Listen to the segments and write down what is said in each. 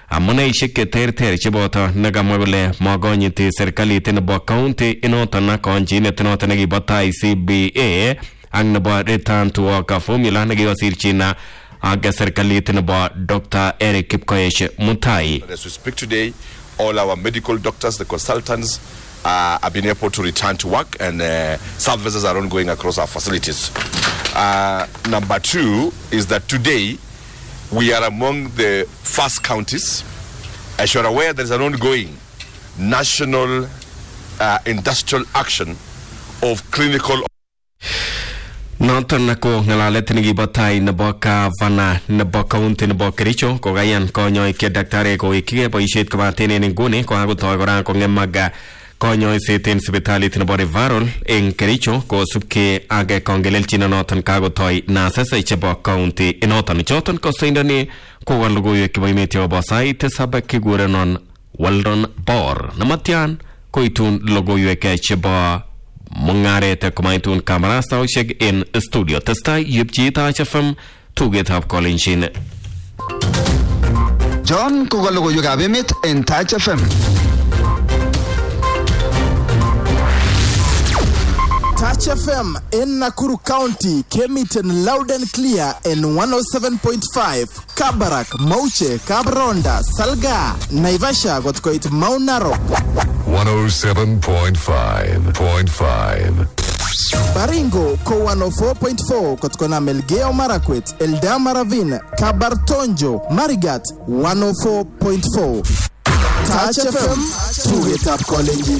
amuneishek cheterter cheboto nekamwa kole makonyiti serikalit nebo county inoton na konchinet noton nekibo tai CBA ak nebo return to work formula nekikosirchina ak serikalit nebo Dr. Eric Kipkoech Mutai. As we speak today, all our medical doctors, the consultants, have been able to return to work, and services are ongoing across our facilities. Number two is that today we are among the first counties. As you are aware, there is an ongoing national industrial action of clinical. Noton nako ngalalet nekibo tai nebo gavana nebo county nebo Kericho kokayan konyoik daktari koikige boisiet kobaten en nguni kokakotoi kora kongemaga konyoiset en sipitalit nebo Referral en Kericho kosubke ak kongelelchin noton kakotoi nurses chebo county inoton choton kosindoni kokon logoiwek chebo emet chebo sait tisab kigurenon Weldon Bor namatyan koitun logoiwek chebo mungaret komaitun kamarastaoshek in studio testai yipchi Touch FM tugetab kolenjin John kokon logoiwekab emet en Touch FM. Touch FM in Nakuru County came it in loud and clear in 107.5. Kabarak, Mauche, Kabronda, Salga, Naivasha got quite Mount Narok. 107.5. Baringo ko 104.4 kotkona Melgeo Marakwet, Eldama Ravine, Kabartonjo, Marigat 104.4. Touch FM, tugetap kolenjin.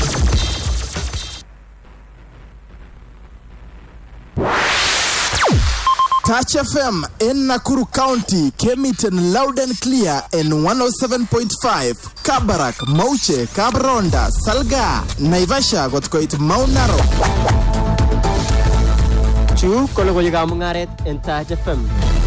Touch FM in Nakuru County came it in loud and clear in 107.5. Kabarak, Mauche, Kabronda, Salga, Naivasha got quite Mount Narok. Chu kologoyiga mungaret en Touch FM.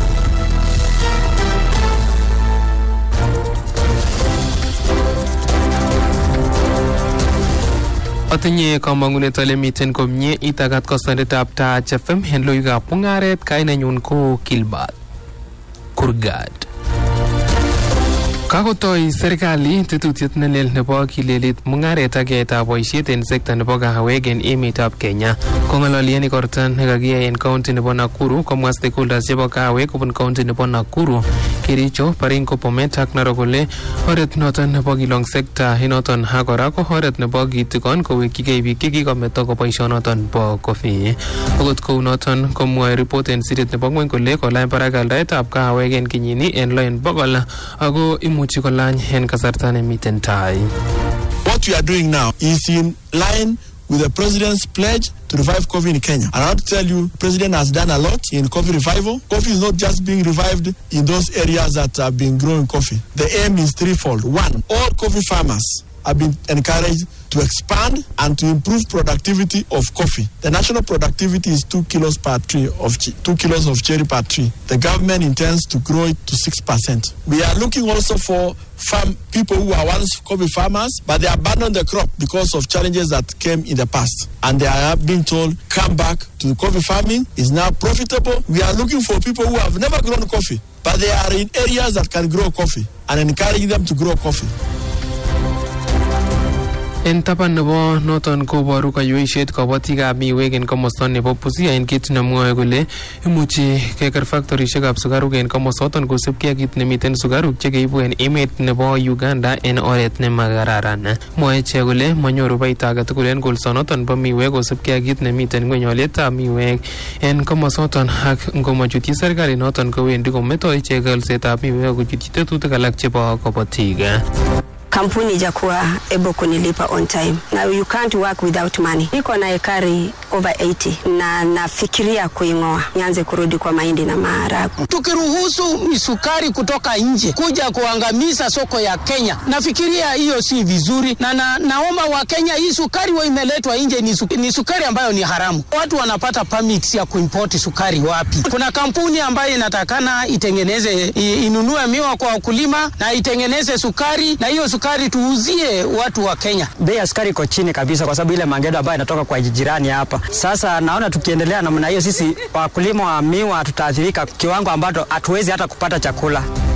Atinye kamangunet ale miten komie itagat kosandetab Touch FM en logoiwekab mungaret kainenyun ko Kilbert Kurgad. Kakotoi serikali tetutiet nelel nebo kilelit mungaret ak yaetab boisiet en sekta nebo kahawek en emetab Kenya. Kong'ololi en igorto nekakiyai en county nebo Nakuru komwa stakeholders chebo kahawek kobun county nebo Nakuru, Kericho, Baringo, Bomet ak Narok kole oret noton nebo kilong sekta inoton ak kora ko oret nebo kitikon kowekyigei biik chekikometo koboisionoton bo coffee. Okot kou noton komwoe report en siret nebo ng'weny kole kolany barak aldaetab kahawek en kenyini en 600 ako imuchi kolany en kasarta nemiten tai. What we are doing now is in line with the president's pledge to revive coffee in Kenya. And I want to tell you, the president has done a lot in coffee revival. Coffee is not just being revived in those areas that have been growing coffee. The aim is threefold. One, all coffee farmers have been encouraged to expand and to improve productivity of coffee. The national productivity is 2 kilos per tree of 2 kilos of cherry per tree. The government intends to grow it to 6%. We are looking also for people who are once coffee farmers, but they abandoned the crop because of challenges that came in the past. And they are being told, come back to coffee farming. It's now profitable. We are looking for people who have never grown coffee, but they are in areas that can grow coffee and encouraging them to grow coffee. En tapan nebo noton koboru kayoisiet kabotikab miwek en komosta nebo Busia en kit nemwoe kole imuchi keker factorishekab sukaruk en komosoton kosubkei ak kit nemiten sukaruk chekeibu en emet nebo Uganda en oret nemakararan. Mwoe ichek kole manyoru baita agetugul en kolsonoton bo miwek kosubkei ak kit nemiten ng'weny olyetab miwek en komosoton ak ngomachutyi serikali noton kowendi kometoi ichek kolsetab miwek kochutyi tetutik alak chebo kabotik. Kampuni jakuwa able kunilipa on time. Now you can't work without money. Niko na ekari over 80 na nafikiria kuingoa. Nianze kurudi kwa mahindi na maharagwe. Tukiruhusu misukari kutoka nje kuja kuangamiza soko ya Kenya, nafikiria hiyo si vizuri na naomba wa Kenya hii sukari wa imeletwa nje ni sukari ambayo ni haramu. Watu wanapata permits ya kuimport sukari wapi? Kuna kampuni ambayo inatakana itengeneze inunue miwa kwa wakulima na itengeneze sukari na hiyo sukari tuuzie watu wa Kenya. Bei ya sukari iko chini kabisa kwa sababu ile mangedo ambayo inatoka kwa jirani hapa. Sasa naona tukiendelea namna hiyo sisi wakulima wa miwa tutaathirika kiwango ambacho hatuwezi hata kupata chakula.